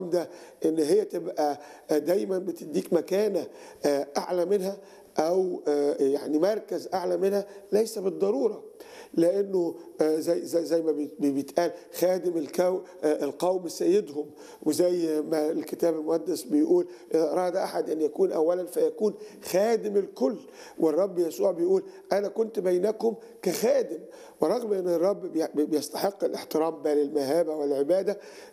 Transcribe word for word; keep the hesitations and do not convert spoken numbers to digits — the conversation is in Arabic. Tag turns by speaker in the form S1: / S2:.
S1: ده إن هي تبقى دايمًا بتدّيك مكانة آآ أعلى منها أو آآ يعني مركز أعلى منها، ليس بالضرورة، لإنه آآ زي زي زي ما بيت بيتقال خادم الكو آآ القوم سيدهم، وزي ما الكتاب المقدس بيقول إذا أراد أحد أن يكون أولًا فيكون خادم الكل، والرب يسوع بيقول أنا كنت بينكم كخادم، ورغم أن الرب بي بيستحق الاحترام بل المهابة والعبادة،